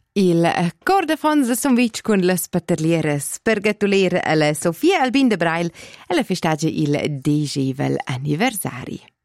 Il cor de Fonza son vitg cun las paterlieras per gratuler alla Sofia Albin de Brail alla festagia il 10vel anniversari.